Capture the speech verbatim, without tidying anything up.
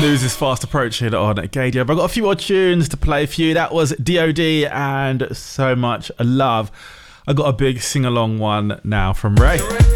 news is fast approaching on Gaydio. But I've got a few more tunes to play for you. That was D O D and So Much Love. I got a big sing-along one now from Ray.